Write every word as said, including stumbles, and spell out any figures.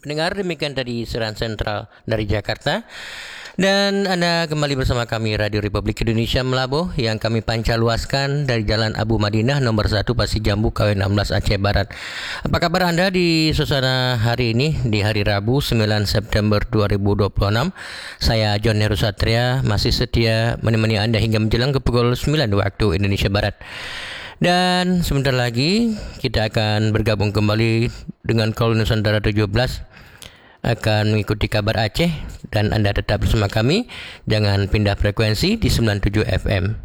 Pendengar, demikian tadi Siaran Sentral dari Jakarta. Dan Anda kembali bersama kami Radio Republik Indonesia Melabuh yang kami pancaluaskan dari Jalan Abu Madinah nomor satu Pasir Jambu K W enam belas Aceh Barat. Apa kabar Anda di suasana hari ini di hari Rabu sembilan September dua ribu dua puluh enam? Saya John Heru Satria masih setia menemani Anda hingga menjelang ke pukul sembilan waktu Indonesia Barat. Dan sebentar lagi kita akan bergabung kembali dengan Call Nusantara tujuh belas akan mengikuti kabar Aceh, dan Anda tetap bersama kami, jangan pindah frekuensi di sembilan puluh tujuh F M.